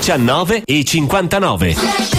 19:59.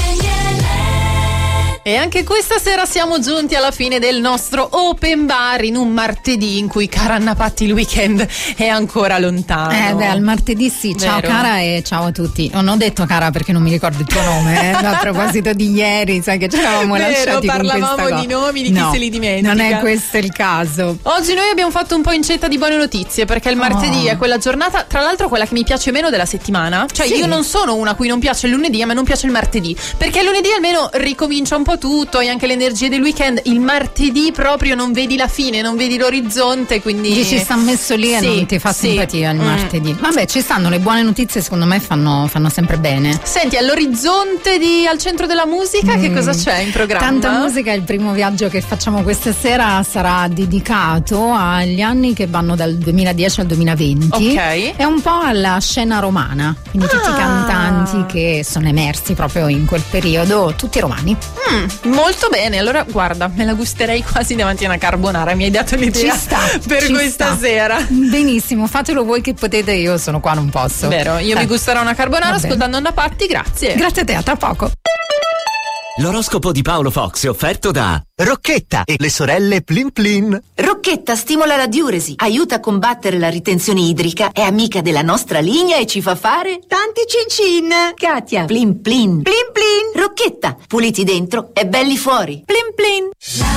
E anche questa sera siamo giunti alla fine del nostro open bar in un martedì in cui, cara Anna Patti, il weekend è ancora lontano. Al martedì sì. Ciao, vero? Cara, e ciao a tutti. Non ho detto cara perché non mi ricordo il tuo nome. A proposito di ieri, sai che ci eravamo lasciati con questa parlavamo di nomi di chi se li dimentica. Non è questo il caso. Oggi noi abbiamo fatto un po' incetta di buone notizie, perché il martedì è quella giornata, tra l'altro quella che mi piace meno della settimana. Cioè io non sono una a cui non piace il lunedì, a me non piace il martedì, perché il lunedì almeno ricomincia un po' tutto, e anche le energie del weekend. Il martedì proprio non vedi la fine, non vedi l'orizzonte, quindi dici sta messo lì e non ti fa simpatia il martedì. Vabbè, ci stanno le buone notizie, secondo me fanno sempre bene. Senti, all'orizzonte di Al Centro della Musica che cosa c'è in programma? Tanta musica. Il primo viaggio che facciamo questa sera sarà dedicato agli anni che vanno dal 2010 al 2020. Ok. È un po' alla scena romana, quindi tutti i cantanti che sono emersi proprio in quel periodo, tutti romani. Molto bene, allora guarda, me la gusterei quasi davanti a una carbonara, mi hai dato l'idea per questa sera. Benissimo, fatelo voi che potete, io sono qua, non posso. Vero, io mi gusterò una carbonara ascoltando Anna Patti, grazie. Grazie a te, a tra poco. L'oroscopo di Paolo Fox è offerto da Rocchetta e le sorelle Plin Plin. Rocchetta stimola la diuresi, aiuta a combattere la ritenzione idrica, è amica della nostra linea e ci fa fare tanti cin-cin. Katia, Plin Plin. Plin Plin. Rocchetta, puliti dentro e belli fuori. Plin Plin.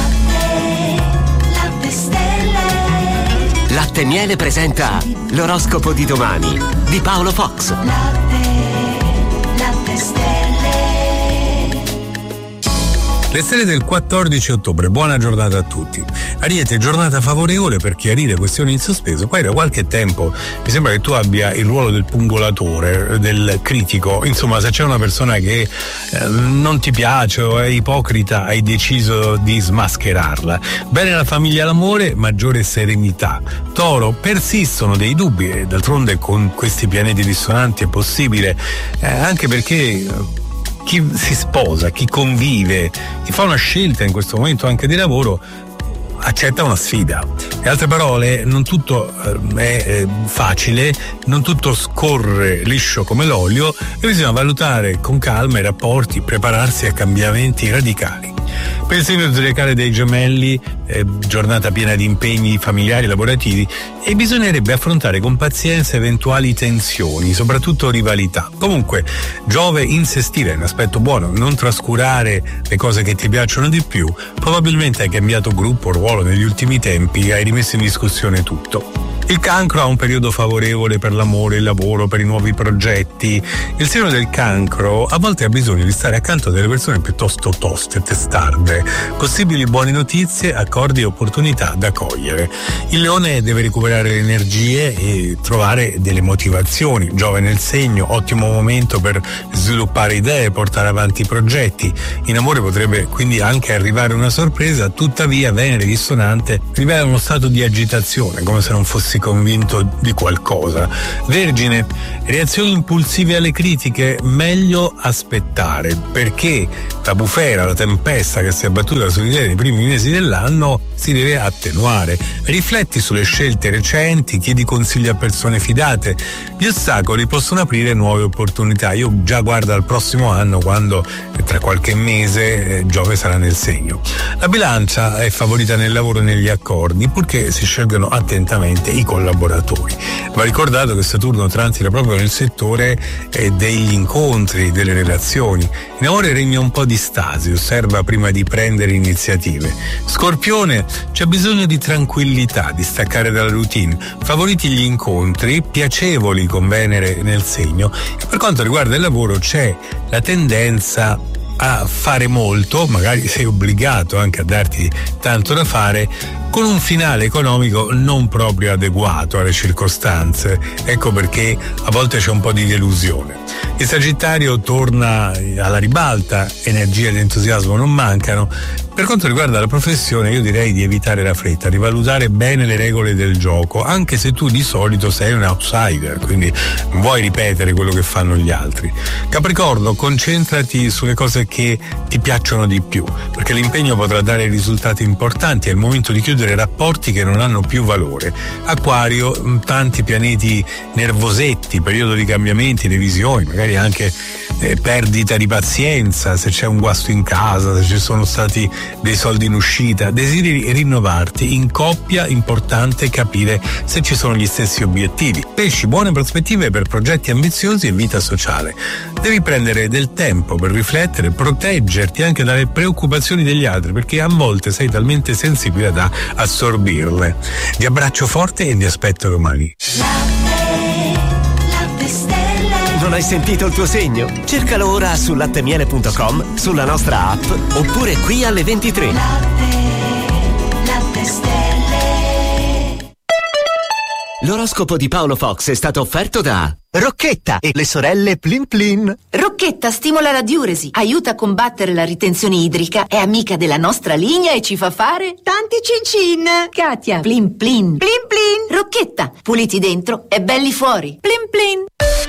Latte stelle. Latte Miele presenta l'oroscopo di domani di Paolo Fox. Latte stelle. Le stelle del 14 ottobre, buona giornata a tutti. Ariete, giornata favorevole per chiarire questioni in sospeso. Poi da qualche tempo mi sembra che tu abbia il ruolo del pungolatore, del critico. Insomma, se c'è una persona che non ti piace o è ipocrita, hai deciso di smascherarla. Bene la famiglia e l'amore, maggiore serenità. Toro, persistono dei dubbi e d'altronde con questi pianeti dissonanti è possibile, anche perché chi si sposa, chi convive, chi fa una scelta in questo momento anche di lavoro accetta una sfida. In altre parole, non tutto è facile, non tutto scorre liscio come l'olio e bisogna valutare con calma i rapporti, prepararsi a cambiamenti radicali. Per il segno zodiacale dei Gemelli, giornata piena di impegni familiari e lavorativi, e bisognerebbe affrontare con pazienza eventuali tensioni, soprattutto rivalità. Comunque, Giove insestire è un aspetto buono, non trascurare le cose che ti piacciono di più. Probabilmente hai cambiato gruppo, ruolo negli ultimi tempi, hai rimesso in discussione tutto. Il Cancro ha un periodo favorevole per l'amore, il lavoro, per i nuovi progetti. Il segno del Cancro a volte ha bisogno di stare accanto a delle persone piuttosto toste, testarde. Possibili buone notizie, accordi e opportunità da cogliere. Il Leone deve recuperare le energie e trovare delle motivazioni. Giove nel segno, ottimo momento per sviluppare idee, portare avanti progetti. In amore potrebbe quindi anche arrivare una sorpresa, tuttavia Venere dissonante rivela uno stato di agitazione, come se non fossi convinto di qualcosa. Vergine, reazioni impulsive alle critiche, meglio aspettare, perché la bufera, la tempesta che si è abbattuta su di te nei primi mesi dell'anno si deve attenuare. Rifletti sulle scelte recenti, chiedi consigli a persone fidate. Gli ostacoli possono aprire nuove opportunità. Io già guardo al prossimo anno, quando tra qualche mese Giove sarà nel segno. La Bilancia è favorita nel lavoro e negli accordi, purché si scelgano attentamente i collaboratori. Va ricordato che Saturno transita proprio nel settore degli incontri, delle relazioni. In amore regna un po' di stasi, osserva prima di prendere iniziative. Scorpione, c'è bisogno di tranquillità, di staccare dalla routine. Favoriti gli incontri, piacevoli con Venere nel segno. E per quanto riguarda il lavoro c'è la tendenza a fare molto, magari sei obbligato anche a darti tanto da fare, con un finale economico non proprio adeguato alle circostanze. Ecco perché a volte c'è un po' di delusione. Il Sagittario torna alla ribalta, energia ed entusiasmo non mancano. Per quanto riguarda la professione, io direi di evitare la fretta, di valutare bene le regole del gioco, anche se tu di solito sei un outsider, quindi non vuoi ripetere quello che fanno gli altri. Capricorno, concentrati sulle cose che ti piacciono di più, perché l'impegno potrà dare risultati importanti. È il momento di chiudere rapporti che non hanno più valore. Acquario, tanti pianeti nervosetti, periodo di cambiamenti, revisioni, magari magari anche perdita di pazienza, se c'è un guasto in casa, se ci sono stati dei soldi in uscita, desideri rinnovarti in coppia, importante capire se ci sono gli stessi obiettivi. Pesci, buone prospettive per progetti ambiziosi e vita sociale. Devi prendere del tempo per riflettere, proteggerti anche dalle preoccupazioni degli altri, perché a volte sei talmente sensibile da assorbirle. Vi abbraccio forte e vi aspetto domani. Non hai sentito il tuo segno? Cercalo ora su lattemiele.com, sulla nostra app oppure qui alle 23. Latte stelle. L'oroscopo di Paolo Fox è stato offerto da Rocchetta e le sorelle Plin Plin. Rocchetta stimola la diuresi, aiuta a combattere la ritenzione idrica, è amica della nostra linea e ci fa fare tanti cincin. Katia, Plin Plin. Plin Plin. Rocchetta, puliti dentro e belli fuori. Plin Plin.